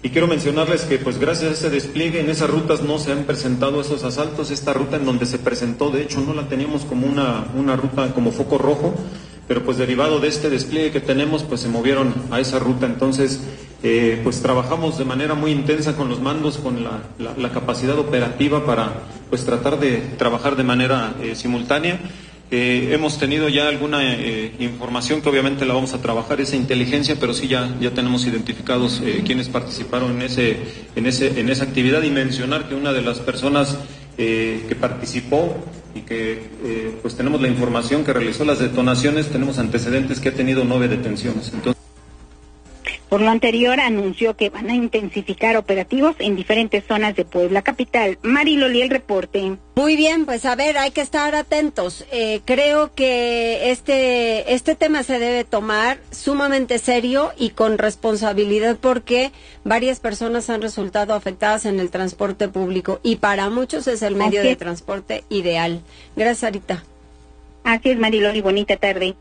Y quiero mencionarles que pues gracias a ese despliegue en esas rutas no se han presentado esos asaltos. Esta ruta en donde se presentó, de hecho no la teníamos como una ruta como foco rojo, pero pues derivado de este despliegue que tenemos pues se movieron a esa ruta. Entonces pues trabajamos de manera muy intensa con los mandos, con la capacidad operativa para pues tratar de trabajar de manera simultánea. Hemos tenido ya alguna información que obviamente la vamos a trabajar, esa inteligencia, pero sí ya tenemos identificados quienes participaron en esa actividad, y mencionar que una de las personas que participó y que pues tenemos la información que realizó las detonaciones, tenemos antecedentes que ha tenido 9 detenciones. Entonces, por lo anterior, anunció que van a intensificar operativos en diferentes zonas de Puebla capital. Mariloli, el reporte. Muy bien, pues a ver, hay que estar atentos. Creo que este tema se debe tomar sumamente serio y con responsabilidad, porque varias personas han resultado afectadas en el transporte público y para muchos es el medio de transporte ideal. Gracias, Sarita. Así es, Mariloli, bonita tarde.